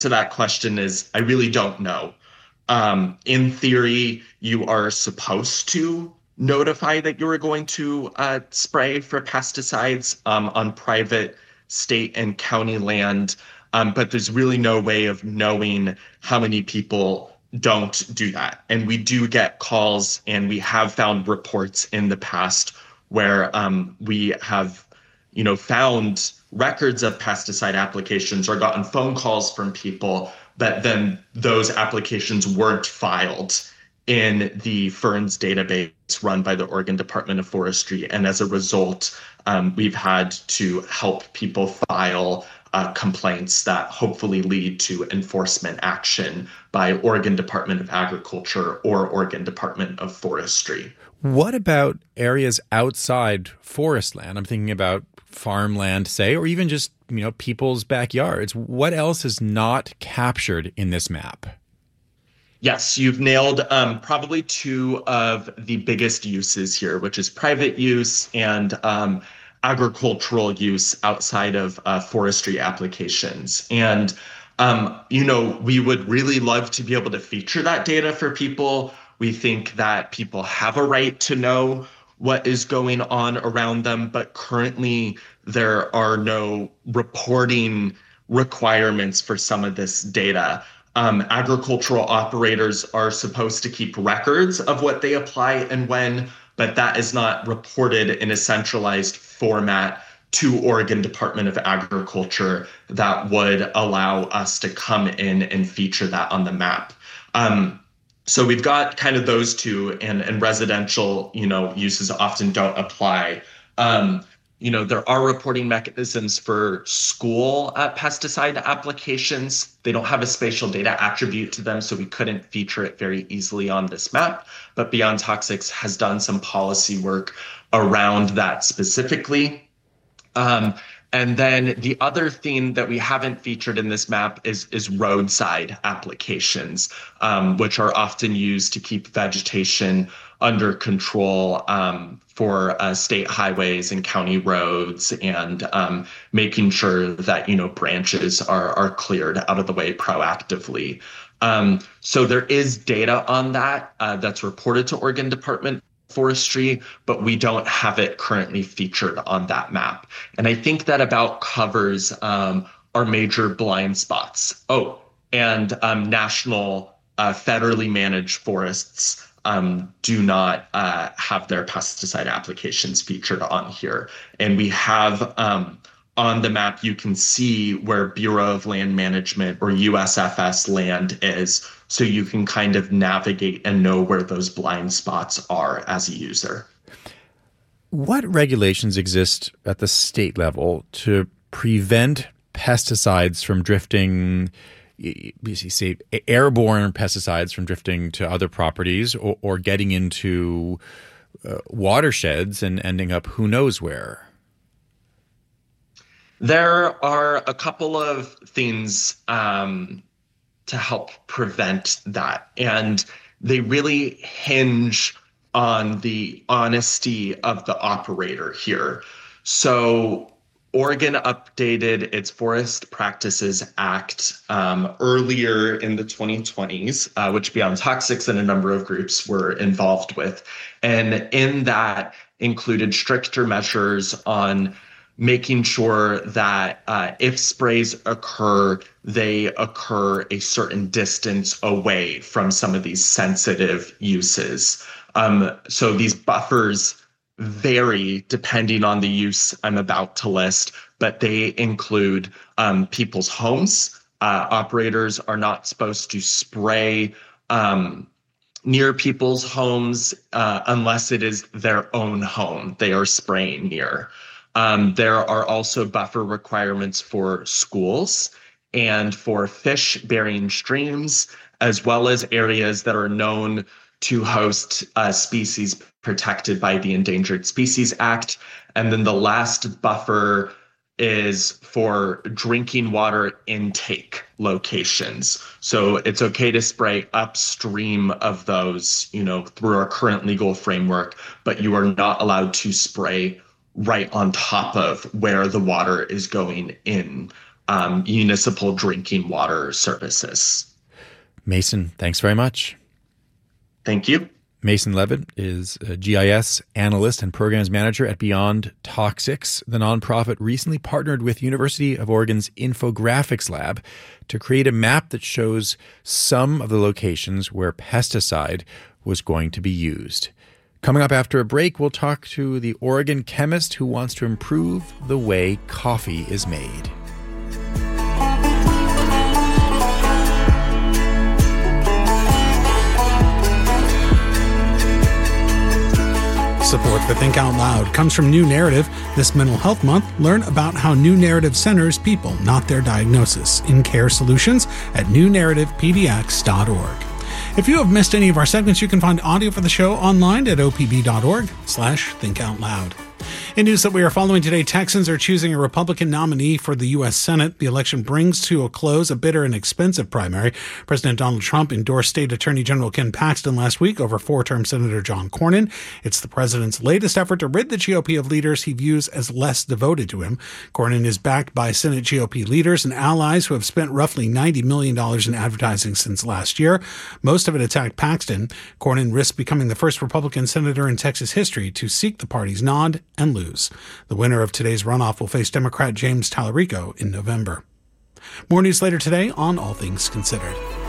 to that question is I really don't know. In theory, you are supposed to notify that you are going to spray for pesticides on private state and county land, but there's really no way of knowing how many people don't do that. And we do get calls, and we have found reports in the past where we have, found records of pesticide applications or gotten phone calls from people, but then those applications weren't filed in the Ferns database run by the Oregon Department of Forestry. And as a result, we've had to help people file complaints that hopefully lead to enforcement action by Oregon Department of Agriculture or Oregon Department of Forestry. What about areas outside forest land? I'm thinking about farmland, say, or even just, people's backyards. What else is not captured in this map? Yes, you've nailed probably two of the biggest uses here, which is private use and agricultural use outside of forestry applications. And, we would really love to be able to feature that data for people. We think that people have a right to know what is going on around them, but currently there are no reporting requirements for some of this data. Agricultural operators are supposed to keep records of what they apply and when, but that is not reported in a centralized format to Oregon Department of Agriculture that would allow us to come in and feature that on the map. So we've got kind of those two, and residential, uses often don't apply. There are reporting mechanisms for school pesticide applications. They don't have a spatial data attribute to them, so we couldn't feature it very easily on this map. But Beyond Toxics has done some policy work around that specifically. And then the other thing that we haven't featured in this map is roadside applications, which are often used to keep vegetation under control for state highways and county roads, and making sure that branches are cleared out of the way proactively. So there is data on that that's reported to Oregon Department Forestry, but we don't have it currently featured on that map. And I think that about covers our major blind spots. Oh, and national federally managed forests do not have their pesticide applications featured on here. And we have on the map, you can see where Bureau of Land Management or USFS land is, so you can kind of navigate and know where those blind spots are as a user. What regulations exist at the state level to prevent pesticides from drifting, say, airborne pesticides from drifting to other properties or getting into watersheds and ending up who knows where? There are a couple of things to help prevent that, and they really hinge on the honesty of the operator here. So Oregon updated its Forest Practices Act earlier in the 2020s, which Beyond Toxics and a number of groups were involved with. And in that included stricter measures on making sure that if sprays occur, they occur a certain distance away from some of these sensitive uses. So these buffers vary depending on the use I'm about to list, but they include people's homes. Operators are not supposed to spray near people's homes unless it is their own home they are spraying near. There are also buffer requirements for schools and for fish-bearing streams, as well as areas that are known to host species protected by the Endangered Species Act. And then the last buffer is for drinking water intake locations. So it's okay to spray upstream of those, through our current legal framework, but you are not allowed to spray right on top of where the water is going in municipal drinking water services. Mason, thanks very much. Thank you. Mason Levitt is a GIS analyst and programs manager at Beyond Toxics. The nonprofit recently partnered with University of Oregon's Infographics Lab to create a map that shows some of the locations where pesticide was going to be used. Coming up after a break, we'll talk to the Oregon chemist who wants to improve the way coffee is made. Support for Think Out Loud comes from New Narrative. This Mental Health Month, learn about how New Narrative centers people, not their diagnosis, in care solutions at newnarrativepdx.org. If you have missed any of our segments, you can find audio for the show online at opb.org/thinkoutloud. In news that we are following today, Texans are choosing a Republican nominee for the U.S. Senate. The election brings to a close a bitter and expensive primary. President Donald Trump endorsed State Attorney General Ken Paxton last week over four-term Senator John Cornyn. It's the president's latest effort to rid the GOP of leaders he views as less devoted to him. Cornyn is backed by Senate GOP leaders and allies who have spent roughly $90 million in advertising since last year. Most of it attacked Paxton. Cornyn risks becoming the first Republican senator in Texas history to seek the party's nod and lose. The winner of today's runoff will face Democrat James Tallarico in November. More news later today on All Things Considered.